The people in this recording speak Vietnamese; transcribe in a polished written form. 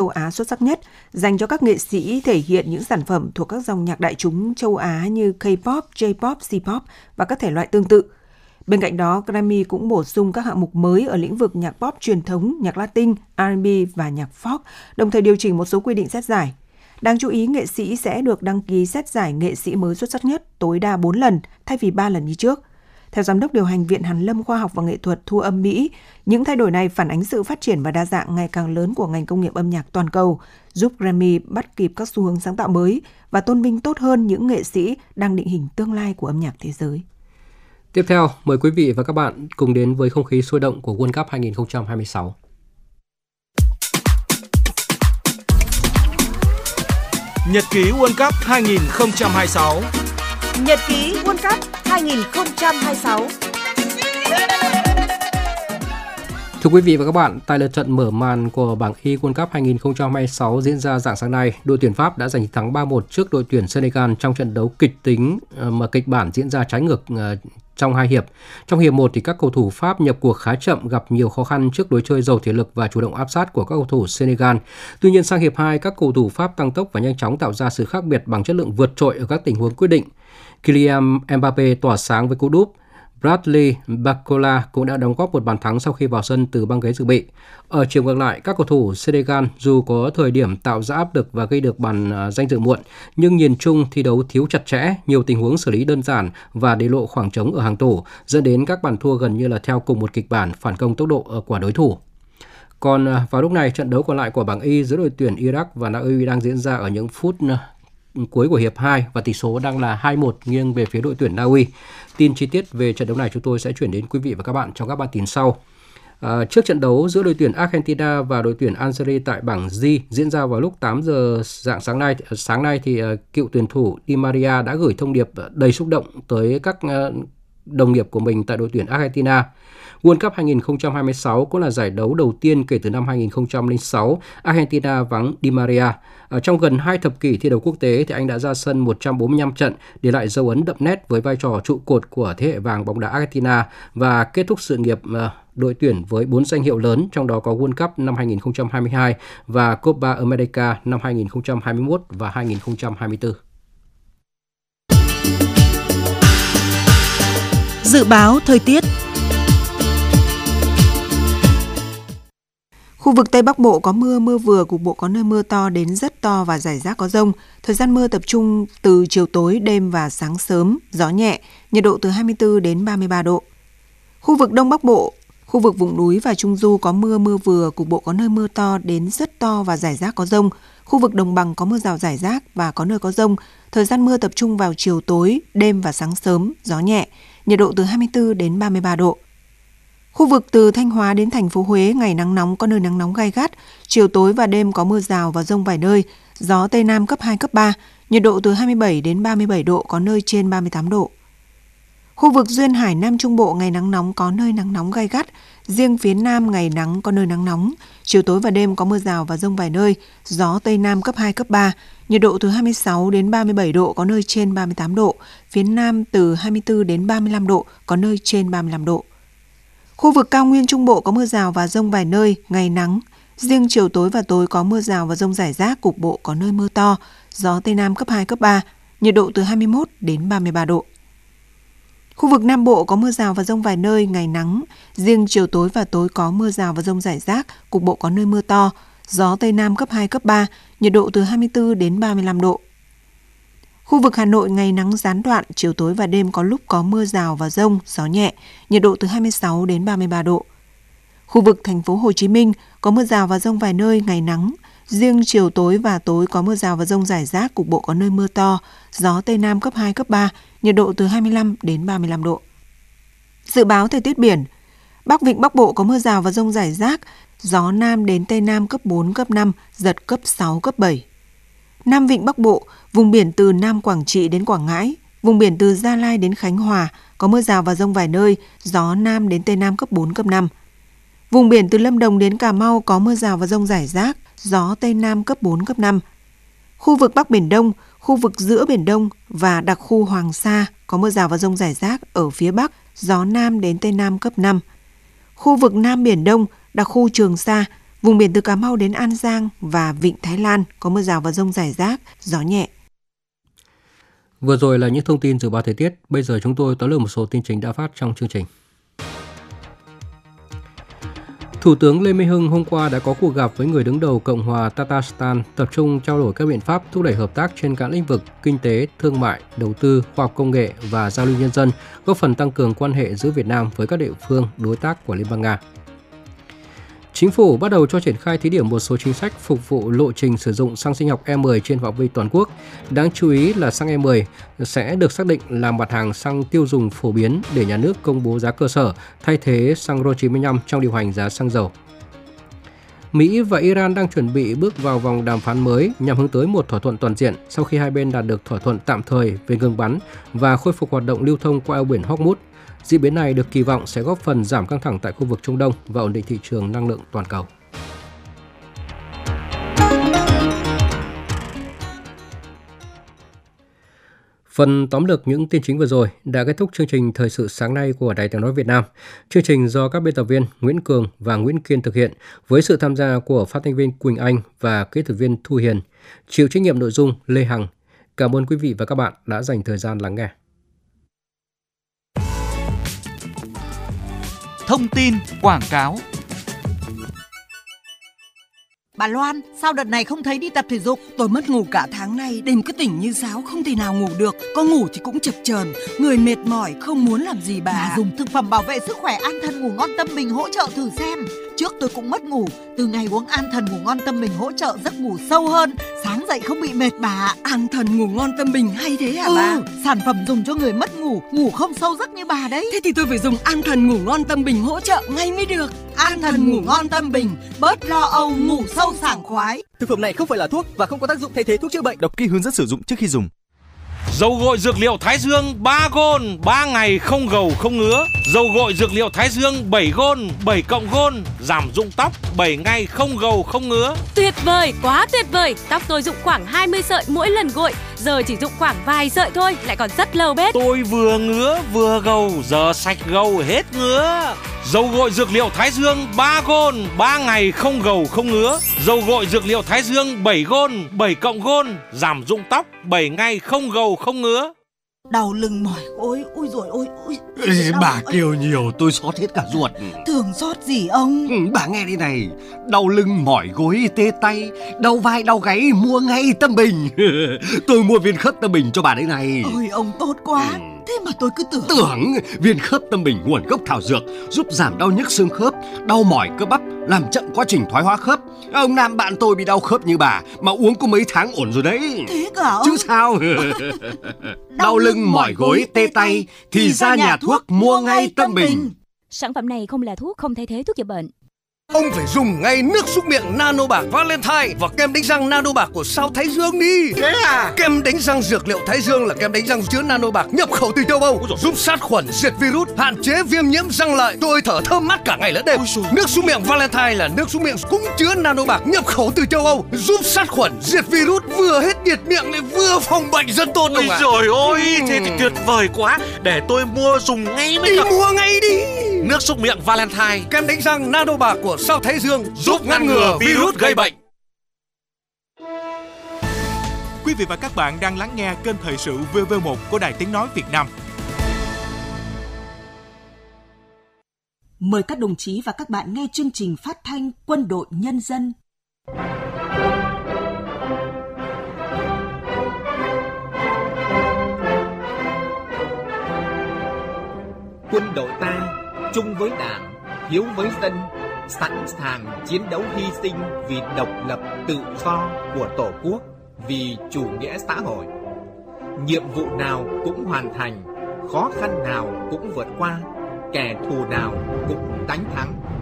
Á xuất sắc nhất dành cho các nghệ sĩ thể hiện những sản phẩm thuộc các dòng nhạc đại chúng châu Á như K-pop, J-pop, C-pop và các thể loại tương tự. Bên cạnh đó, Grammy cũng bổ sung các hạng mục mới ở lĩnh vực nhạc pop truyền thống, nhạc Latin, R&B và nhạc folk, đồng thời điều chỉnh một số quy định xét giải. Đáng chú ý, nghệ sĩ sẽ được đăng ký xét giải nghệ sĩ mới xuất sắc nhất tối đa 4 lần thay vì 3 lần như trước. Theo Giám đốc điều hành Viện Hàn lâm Khoa học và Nghệ thuật Thu âm Mỹ, những thay đổi này phản ánh sự phát triển và đa dạng ngày càng lớn của ngành công nghiệp âm nhạc toàn cầu, giúp Grammy bắt kịp các xu hướng sáng tạo mới và tôn vinh tốt hơn những nghệ sĩ đang định hình tương lai của âm nhạc thế giới. Tiếp theo, mời quý vị và các bạn cùng đến với không khí sôi động của World Cup 2026. Nhật ký World Cup 2026. Nhật ký World Cup 2026. Thưa quý vị và các bạn, tại lượt trận mở màn của bảng Y World Cup 2026 diễn ra rạng sáng nay, đội tuyển Pháp đã giành chiến thắng 3-1 trước đội tuyển Senegal trong trận đấu kịch tính mà kịch bản diễn ra trái ngược trong hai hiệp. Trong hiệp 1 thì các cầu thủ Pháp nhập cuộc khá chậm, gặp nhiều khó khăn trước lối chơi giàu thể lực và chủ động áp sát của các cầu thủ Senegal. Tuy nhiên sang hiệp 2, các cầu thủ Pháp tăng tốc và nhanh chóng tạo ra sự khác biệt bằng chất lượng vượt trội ở các tình huống quyết định. Kylian Mbappé tỏa sáng với cú đúp. Bradley Barcola cũng đã đóng góp một bàn thắng sau khi vào sân từ băng ghế dự bị. Ở chiều ngược lại, các cầu thủ Senegal dù có thời điểm tạo ra áp lực và gây được bàn danh dự muộn, nhưng nhìn chung thi đấu thiếu chặt chẽ, nhiều tình huống xử lý đơn giản và để lộ khoảng trống ở hàng thủ, dẫn đến các bàn thua gần như là theo cùng một kịch bản phản công tốc độ của đối thủ. Còn vào lúc này, trận đấu còn lại của bảng Y giữa đội tuyển Iraq và Na Uy đang diễn ra ở những phút cuối của hiệp 2 và tỷ số đang là 2-1 nghiêng về phía đội tuyển Na Uy. Tin chi tiết về trận đấu này chúng tôi sẽ chuyển đến quý vị và các bạn trong các bản tin sau. Trước trận đấu giữa đội tuyển Argentina và đội tuyển Algeria tại bảng G diễn ra vào lúc 8 giờ sáng nay thì cựu tuyển thủ Di Maria đã gửi thông điệp đầy xúc động tới các đồng nghiệp của mình tại đội tuyển Argentina. World Cup 2026 cũng là giải đấu đầu tiên kể từ năm 2006 Argentina vắng Di Maria. Trong gần 2 thập kỷ thi đấu quốc tế thì anh đã ra sân 145 trận, để lại dấu ấn đậm nét với vai trò trụ cột của thế hệ vàng bóng đá Argentina và kết thúc sự nghiệp đội tuyển với 4 danh hiệu lớn, trong đó có World Cup năm 2022 và Copa America năm 2021 và 2024. Dự báo thời tiết. Khu vực Tây Bắc Bộ có mưa, mưa vừa, cục bộ có nơi mưa to đến rất to và rải rác có dông. Thời gian mưa tập trung từ chiều tối, đêm và sáng sớm, gió nhẹ, nhiệt độ từ 24 đến 33 độ. Khu vực Đông Bắc Bộ, khu vực vùng núi và Trung Du có mưa, mưa vừa, cục bộ có nơi mưa to đến rất to và rải rác có dông. Khu vực Đồng bằng có mưa rào rải rác và có nơi có dông. Thời gian mưa tập trung vào chiều tối, đêm và sáng sớm, gió nhẹ, nhiệt độ từ 24 đến 33 độ. Khu vực từ Thanh Hóa đến thành phố Huế, ngày nắng nóng, có nơi nắng nóng gay gắt, chiều tối và đêm có mưa rào và dông vài nơi, gió Tây Nam cấp 2, cấp 3, nhiệt độ từ 27 đến 37 độ, có nơi trên 38 độ. Khu vực Duyên Hải Nam Trung Bộ, ngày nắng nóng, có nơi nắng nóng gay gắt, riêng phía Nam ngày nắng, có nơi nắng nóng, chiều tối và đêm có mưa rào và dông vài nơi, gió Tây Nam cấp 2, cấp 3, nhiệt độ từ 26 đến 37 độ, có nơi trên 38 độ, phía Nam từ 24 đến 35 độ, có nơi trên 35 độ. Khu vực Cao Nguyên Trung Bộ có mưa rào và dông vài nơi, ngày nắng. Riêng chiều tối và tối có mưa rào và dông rải rác, cục bộ có nơi mưa to, gió Tây Nam cấp 2, cấp 3, nhiệt độ từ 21 đến 33 độ. Khu vực Nam Bộ có mưa rào và dông vài nơi, ngày nắng. Riêng chiều tối và tối có mưa rào và dông rải rác, cục bộ có nơi mưa to, gió Tây Nam cấp 2, cấp 3, nhiệt độ từ 24 đến 35 độ. Khu vực Hà Nội ngày nắng gián đoạn, chiều tối và đêm có lúc có mưa rào và dông, gió nhẹ, nhiệt độ từ 26 đến 33 độ. Khu vực thành phố Hồ Chí Minh có mưa rào và dông vài nơi, ngày nắng. Riêng chiều tối và tối có mưa rào và dông rải rác, cục bộ có nơi mưa to, gió Tây Nam cấp 2, cấp 3, nhiệt độ từ 25 đến 35 độ. Dự báo thời tiết biển. Bắc Vịnh Bắc Bộ có mưa rào và dông rải rác, gió Nam đến Tây Nam cấp 4, cấp 5, giật cấp 6, cấp 7. Nam Vịnh Bắc Bộ, vùng biển từ Nam Quảng Trị đến Quảng Ngãi, vùng biển từ Gia Lai đến Khánh Hòa, có mưa rào và dông vài nơi, gió Nam đến Tây Nam cấp 4, cấp 5. Vùng biển từ Lâm Đồng đến Cà Mau có mưa rào và dông rải rác, gió Tây Nam cấp 4, cấp 5. Khu vực Bắc Biển Đông, khu vực giữa Biển Đông và đặc khu Hoàng Sa có mưa rào và dông rải rác ở phía Bắc, gió Nam đến Tây Nam cấp 5. Khu vực Nam Biển Đông, đặc khu Trường Sa Vùng biển từ Cà Mau đến An Giang và Vịnh Thái Lan có mưa rào và dông rải rác, gió nhẹ. Vừa rồi là những thông tin dự báo thời tiết. Bây giờ chúng tôi tóm lược một số tin chính đã phát trong chương trình. Thủ tướng Lê Minh Hưng hôm qua đã có cuộc gặp với người đứng đầu Cộng hòa Tatarstan, tập trung trao đổi các biện pháp thúc đẩy hợp tác trên các lĩnh vực kinh tế, thương mại, đầu tư, khoa học công nghệ và giao lưu nhân dân, góp phần tăng cường quan hệ giữa Việt Nam với các địa phương đối tác của Liên bang Nga. Chính phủ bắt đầu cho triển khai thí điểm một số chính sách phục vụ lộ trình sử dụng xăng sinh học E10 trên phạm vi toàn quốc. Đáng chú ý là xăng E10 sẽ được xác định là mặt hàng xăng tiêu dùng phổ biến để nhà nước công bố giá cơ sở, thay thế xăng RON95 trong điều hành giá xăng dầu. Mỹ và Iran đang chuẩn bị bước vào vòng đàm phán mới nhằm hướng tới một thỏa thuận toàn diện sau khi hai bên đạt được thỏa thuận tạm thời về ngừng bắn và khôi phục hoạt động lưu thông qua eo biển Hormuz. Diễn biến này được kỳ vọng sẽ góp phần giảm căng thẳng tại khu vực Trung Đông và ổn định thị trường năng lượng toàn cầu. Phần tóm lược những tin chính vừa rồi đã kết thúc chương trình Thời sự sáng nay của Đài Tiếng nói Việt Nam. Chương trình do các biên tập viên Nguyễn Cường và Nguyễn Kiên thực hiện với sự tham gia của phát thanh viên Quỳnh Anh và kỹ thuật viên Thu Hiền. Chịu trách nhiệm nội dung Lê Hằng. Cảm ơn quý vị và các bạn đã dành thời gian lắng nghe. Thông tin quảng cáo. Bà Loan, sao đợt này không thấy đi tập thể dục? Tôi mất ngủ cả tháng nay, đêm cứ tỉnh như sáo, không thể nào ngủ được. Có ngủ thì cũng chập chờn, người mệt mỏi, không muốn làm gì bà. Dùng thực phẩm bảo vệ sức khỏe An Thần Ngủ Ngon Tâm Bình hỗ trợ thử xem. Trước tôi cũng mất ngủ, từ ngày uống An Thần Ngủ Ngon Tâm Bình hỗ trợ giấc ngủ sâu hơn, sáng dậy không bị mệt bà. An Thần Ngủ Ngon Tâm Bình hay thế hả bà? Sản phẩm dùng cho người mất ngủ, ngủ không sâu giấc như bà đấy. Thế thì tôi phải dùng An Thần Ngủ Ngon Tâm Bình hỗ trợ ngay mới được. An Thần Ngủ Ngon Tâm Bình, bớt lo âu, ngủ sâu sảng khoái. Thực phẩm này không phải là thuốc và không có tác dụng thay thế thuốc chữa bệnh. Đọc kỹ hướng dẫn sử dụng trước khi dùng. Dầu gội dược liệu Thái Dương 3 gôn, 3 ngày không gầu không ngứa. Dầu gội dược liệu Thái Dương 7 gôn, 7 cộng gôn, giảm rụng tóc 7 ngày không gầu không ngứa. Tuyệt vời, quá tuyệt vời. Tóc tôi rụng khoảng 20 sợi mỗi lần gội, giờ chỉ rụng khoảng vài sợi thôi, lại còn rất lâu bết. Tôi vừa ngứa vừa gầu, giờ sạch gầu hết ngứa. Dầu gội dược liệu Thái Dương 3 gôn, 3 ngày không gầu không ngứa. Dầu gội dược liệu Thái Dương 7 gôn, 7 cộng gôn, giảm rụng tóc 7 ngày không gầu không ngứa. Đau lưng mỏi gối, ui dồi ôi. Bà kêu nhiều tôi xót hết cả ruột. Thường xót gì ông? Bà nghe đây này, đau lưng mỏi gối tê tay, đau vai đau gáy mua ngay Tâm Bình. Tôi mua viên khớp Tâm Bình cho bà đây này. Ôi ông tốt quá. Thế mà tôi cứ tưởng viên khớp Tâm Bình nguồn gốc thảo dược, giúp giảm đau nhức xương khớp, đau mỏi cơ bắp, làm chậm quá trình thoái hóa khớp. Ông nam bạn tôi bị đau khớp như bà mà uống có mấy tháng ổn rồi đấy. Thế cả ông? Chứ sao? Đau lưng mỏi gối tê tay thì ra nhà thuốc mua ngay Tâm Bình. Sản phẩm này không là thuốc, không thay thế thuốc chữa bệnh. Ông phải dùng ngay nước súc miệng Nano Bạc Valentine và kem đánh răng Nano Bạc của Sao Thái Dương đi. Thế à? Kem đánh răng dược liệu Thái Dương là kem đánh răng chứa Nano Bạc nhập khẩu từ châu Âu, giúp sát khuẩn, diệt virus, hạn chế viêm nhiễm răng lợi. Tôi thở thơm mát cả ngày lẫn đêm. Nước súc miệng Valentine là nước súc miệng cũng chứa Nano Bạc nhập khẩu từ châu Âu, giúp sát khuẩn, diệt virus, vừa hết nhiệt miệng lại vừa phòng bệnh rất tốt. Ôi trời ơi, thế thì tuyệt vời quá. Để tôi mua dùng ngay mới được. Mua ngay đi. Nước súc miệng Valentine, kem đánh răng Nano Bạc của Sao Thái Dương giúp ngăn ngừa virus gây bệnh. Quý vị và các bạn đang lắng nghe kênh Thời sự VV1 của Đài Tiếng nói Việt Nam. Mời các đồng chí và các bạn nghe chương trình phát thanh Quân đội Nhân dân. Quân đội ta chung với Đảng, hiếu với dân, sẵn sàng chiến đấu hy sinh vì độc lập tự do của Tổ quốc, vì chủ nghĩa xã hội. Nhiệm vụ nào cũng hoàn thành, khó khăn nào cũng vượt qua, kẻ thù nào cũng đánh thắng.